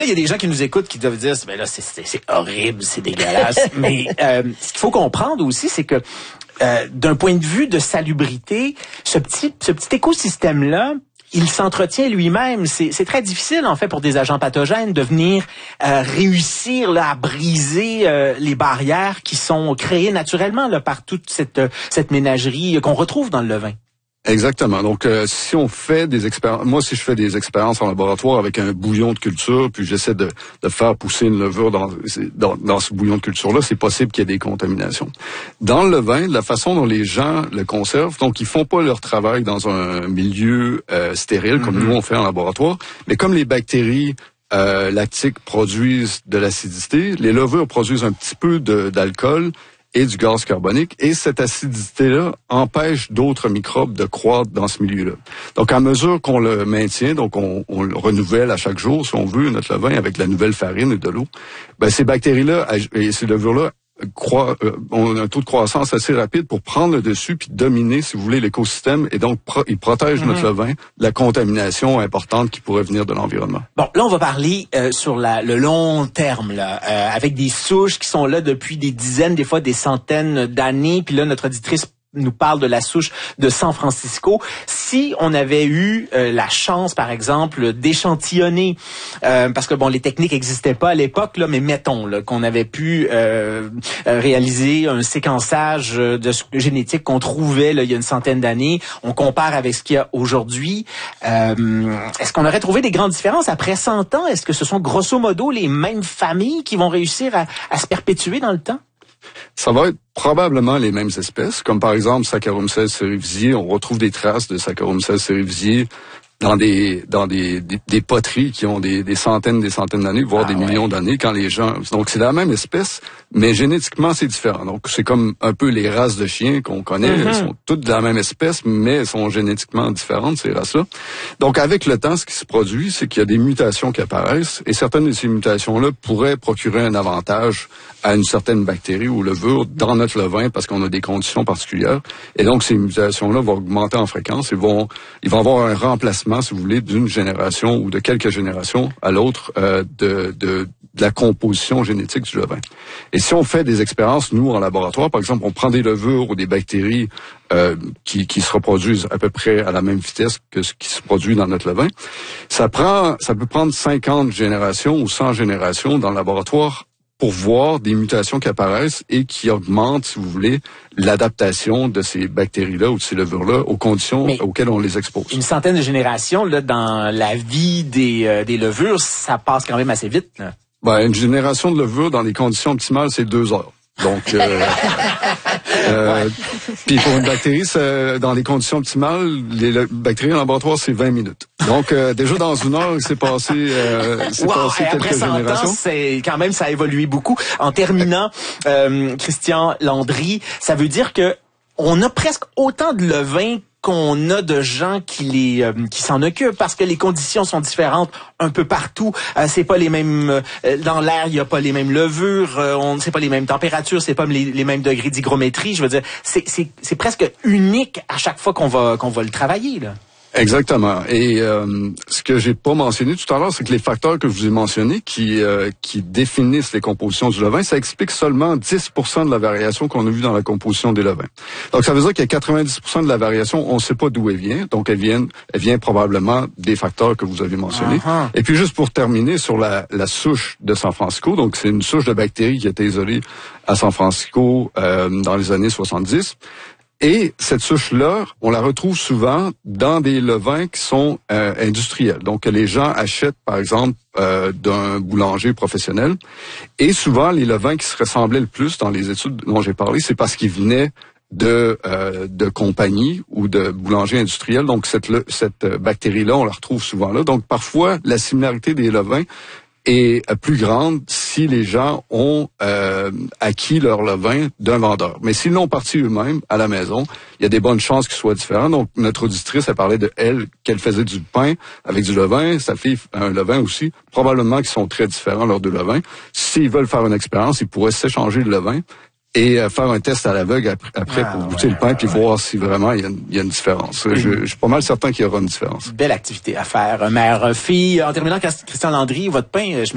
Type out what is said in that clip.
Il y a des gens qui nous écoutent qui doivent dire, ben là, c'est horrible, c'est dégueulasse. Mais ce qu'il faut comprendre aussi, c'est que d'un point de vue de salubrité, ce petit écosystème-là, il s'entretient lui-même. C'est très difficile, en fait, pour des agents pathogènes de venir réussir là, à briser les barrières qui sont créées naturellement là, par toute cette ménagerie qu'on retrouve dans le levain. Exactement. Donc, si on fait des expériences, moi, si je fais des expériences en laboratoire avec un bouillon de culture, puis j'essaie de faire pousser une levure dans ce bouillon de culture-là, c'est possible qu'il y ait des contaminations. Dans le levain, la façon dont les gens le conservent, donc ils font pas leur travail dans un milieu stérile comme nous on fait en laboratoire, mais comme les bactéries lactiques produisent de l'acidité, les levures produisent un petit peu d'alcool et du gaz carbonique, et cette acidité-là empêche d'autres microbes de croître dans ce milieu-là. Donc, à mesure qu'on le maintient, donc on le renouvelle à chaque jour, si on veut, notre levain, avec la nouvelle farine et de l'eau, ben ces bactéries-là et ces levures-là ont un taux de croissance assez rapide pour prendre le dessus puis dominer, si vous voulez, l'écosystème, et donc ils protègent notre levain de la contamination importante qui pourrait venir de l'environnement. Bon, là on va parler sur le long terme là, avec des souches qui sont là depuis des dizaines, des fois des centaines d'années. Puis là notre auditrice nous parle de la souche de San Francisco. Si on avait eu la chance, par exemple, d'échantillonner, parce que bon, les techniques n'existaient pas à l'époque, là, mais mettons là, qu'on avait pu réaliser un séquençage génétique qu'on trouvait là, il y a une centaine d'années, on compare avec ce qu'il y a aujourd'hui. Est-ce qu'on aurait trouvé des grandes différences après 100 ans? Est-ce que ce sont grosso modo les mêmes familles qui vont réussir à se perpétuer dans le temps? Ça va être probablement les mêmes espèces, comme par exemple Saccharomyces cerevisiae. On retrouve des traces de Saccharomyces cerevisiae dans des poteries qui ont des centaines d'années, voire des millions d'années, quand les gens... Donc, c'est la même espèce, mais génétiquement, c'est différent. Donc, c'est comme un peu les races de chiens qu'on connaît. Elles sont toutes de la même espèce, mais elles sont génétiquement différentes, ces races-là. Donc, avec le temps, ce qui se produit, c'est qu'il y a des mutations qui apparaissent, et certaines de ces mutations-là pourraient procurer un avantage à une certaine bactérie ou levure dans notre levain parce qu'on a des conditions particulières. Et donc, ces mutations-là vont augmenter en fréquence. Ils vont avoir un remplacement, si vous voulez, d'une génération ou de quelques générations à l'autre de la composition génétique du levain. Et si on fait des expériences, nous, en laboratoire, par exemple, on prend des levures ou des bactéries qui se reproduisent à peu près à la même vitesse que ce qui se produit dans notre levain, ça peut prendre 50 générations ou 100 générations dans le laboratoire pour voir des mutations qui apparaissent et qui augmentent, si vous voulez, l'adaptation de ces bactéries-là ou de ces levures-là aux conditions auxquelles on les expose. Une centaine de générations là, dans la vie des levures, ça passe quand même assez vite. Là. Ben, une génération de levures dans des conditions optimales, c'est 2 heures. Donc, puis pour une bactérie, dans les conditions optimales, les bactéries en laboratoire, c'est 20 minutes. Donc, déjà dans 1 heure, il s'est passé quelques générations. Ans, c'est quand même, ça a évolué beaucoup. En terminant, Christian Landry, ça veut dire que on a presque autant de levain qu'on a de gens qui s'en occupent parce que les conditions sont différentes un peu partout. C'est pas les mêmes dans l'air, il y a pas les mêmes levures, c'est pas les mêmes températures, c'est pas les mêmes degrés d'hygrométrie. Je veux dire, c'est presque unique à chaque fois qu'on va le travailler là. Exactement. Et ce que j'ai pas mentionné tout à l'heure, c'est que les facteurs que je vous ai mentionnés qui définissent les compositions du levain, ça explique seulement 10% de la variation qu'on a vue dans la composition des levains. Donc ça veut dire qu'il y a 90% de la variation, on ne sait pas d'où elle vient. Donc elle vient probablement des facteurs que vous avez mentionnés. Et puis juste pour terminer sur la souche de San Francisco, donc c'est une souche de bactéries qui a été isolée à San Francisco dans les années 70. Et cette souche-là, on la retrouve souvent dans des levains qui sont industriels. Donc, les gens achètent, par exemple, d'un boulanger professionnel. Et souvent, les levains qui se ressemblaient le plus dans les études dont j'ai parlé, c'est parce qu'ils venaient de compagnies ou de boulangers industriels. Donc, cette bactérie-là, on la retrouve souvent là. Donc, parfois, la similarité des levains est plus grande si les gens ont acquis leur levain d'un vendeur. Mais s'ils l'ont parti eux-mêmes à la maison, il y a des bonnes chances qu'ils soient différents. Donc, notre auditrice a parlé de qu'elle faisait du pain avec du levain. Sa fille a un levain aussi. Probablement qu'ils sont très différents, leurs deux levains. S'ils veulent faire une expérience, ils pourraient s'échanger le levain et faire un test à l'aveugle après pour goûter le pain puis voir si vraiment il y a une différence. Je suis pas mal certain qu'il y aura une différence. Belle activité à faire, mère, fille. En terminant, Christian Landry, votre pain,